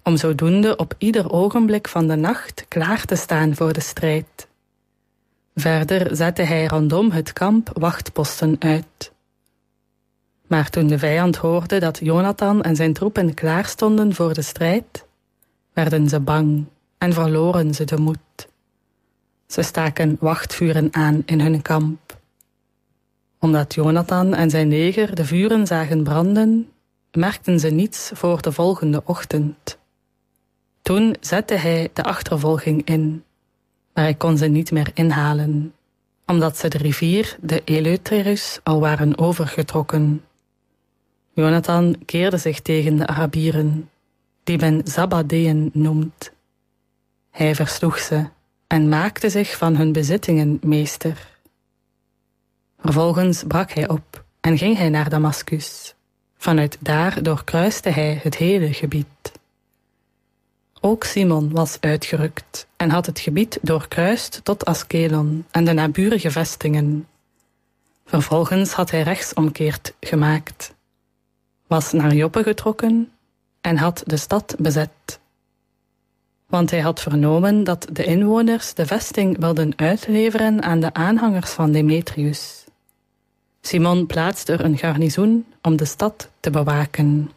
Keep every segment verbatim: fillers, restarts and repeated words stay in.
om zodoende op ieder ogenblik van de nacht klaar te staan voor de strijd. Verder zette hij rondom het kamp wachtposten uit. Maar toen de vijand hoorde dat Jonathan en zijn troepen klaar stonden voor de strijd, werden ze bang en verloren ze de moed. Ze staken wachtvuren aan in hun kamp. Omdat Jonathan en zijn leger de vuren zagen branden, merkten ze niets voor de volgende ochtend. Toen zette hij de achtervolging in, maar hij kon ze niet meer inhalen, omdat ze de rivier, de Eleuterus, al waren overgetrokken. Jonathan keerde zich tegen de Arabieren, die men Zabadeën noemt. Hij versloeg ze en maakte zich van hun bezittingen meester. Vervolgens brak hij op en ging hij naar Damaskus. Vanuit daar doorkruiste hij het hele gebied. Ook Simon was uitgerukt en had het gebied doorkruist tot Askelon en de naburige vestingen. Vervolgens had hij rechtsomkeert gemaakt, was naar Joppe getrokken en had de stad bezet. Want hij had vernomen dat de inwoners de vesting wilden uitleveren aan de aanhangers van Demetrius. Simon plaatste er een garnizoen om de stad te bewaken.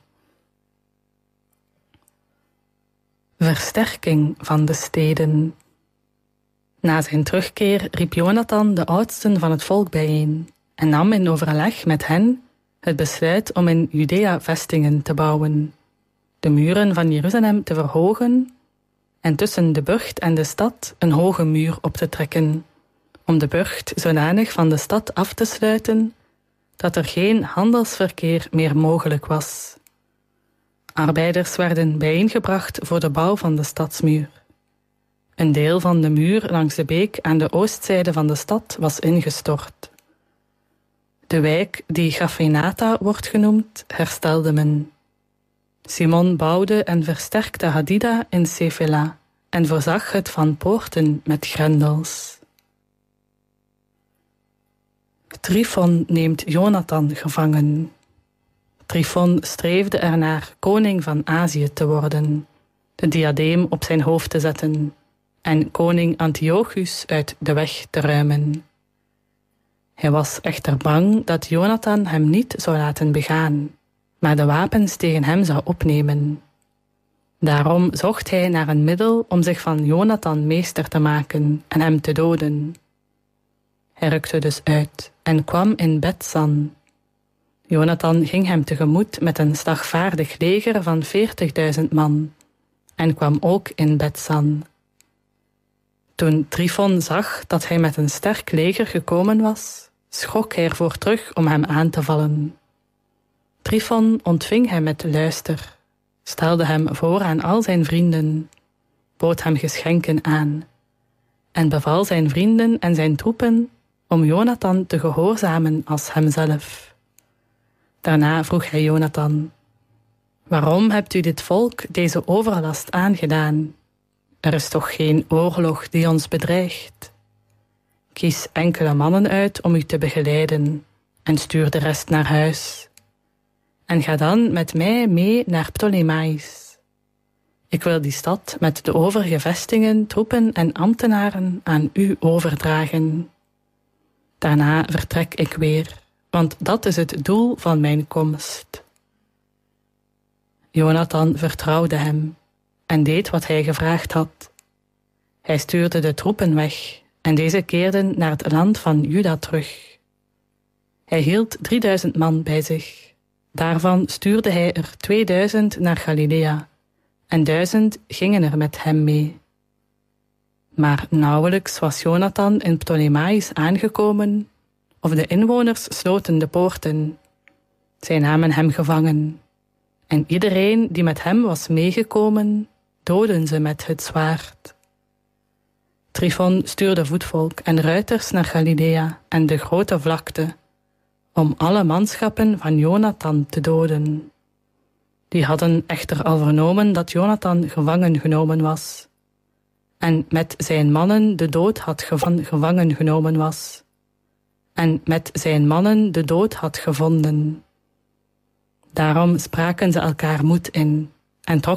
Versterking van de steden. Na zijn terugkeer riep Jonathan de oudsten van het volk bijeen en nam in overleg met hen het besluit om in Judea vestingen te bouwen, de muren van Jeruzalem te verhogen en tussen de burcht en de stad een hoge muur op te trekken, om de burcht zodanig van de stad af te sluiten dat er geen handelsverkeer meer mogelijk was. Arbeiders werden bijeengebracht voor de bouw van de stadsmuur. Een deel van de muur langs de beek aan de oostzijde van de stad was ingestort. De wijk die Gafenata wordt genoemd, herstelde men. Simon bouwde en versterkte Hadida in Sefela en voorzag het van poorten met grendels. Tryfon neemt Jonathan gevangen. Tryfon streefde ernaar koning van Azië te worden, de diadeem op zijn hoofd te zetten en koning Antiochus uit de weg te ruimen. Hij was echter bang dat Jonathan hem niet zou laten begaan, maar de wapens tegen hem zou opnemen. Daarom zocht hij naar een middel om zich van Jonathan meester te maken en hem te doden. Hij rukte dus uit en kwam in Bet-san. Jonathan ging hem tegemoet met een slagvaardig leger van veertigduizend man en kwam ook in Bet-san. Toen Tryfon zag dat hij met een sterk leger gekomen was, schrok hij ervoor terug om hem aan te vallen. Tryfon ontving hem met luister, stelde hem voor aan al zijn vrienden, bood hem geschenken aan en beval zijn vrienden en zijn troepen om Jonathan te gehoorzamen als hemzelf. Daarna vroeg hij Jonathan: waarom hebt u dit volk deze overlast aangedaan? Er is toch geen oorlog die ons bedreigt? Kies enkele mannen uit om u te begeleiden en stuur de rest naar huis. En ga dan met mij mee naar Ptolemaïs. Ik wil die stad met de overige vestingen, troepen en ambtenaren aan u overdragen. Daarna vertrek ik weer, want dat is het doel van mijn komst. Jonathan vertrouwde hem en deed wat hij gevraagd had. Hij stuurde de troepen weg en deze keerden naar het land van Juda terug. Hij hield drieduizend man bij zich. Daarvan stuurde hij er tweeduizend naar Galilea en duizend gingen er met hem mee. Maar nauwelijks was Jonathan in Ptolemaïs aangekomen of de inwoners sloten de poorten. Zij namen hem gevangen en iedereen die met hem was meegekomen, doodden ze met het zwaard. Tryfon stuurde voetvolk en ruiters naar Galilea en de grote vlakte, om alle manschappen van Jonathan te doden. Die hadden echter al vernomen dat Jonathan gevangen genomen was, en met zijn mannen de dood had gevan, gevangen genomen was, en met zijn mannen de dood had gevonden. Daarom spraken ze elkaar moed in, en trokken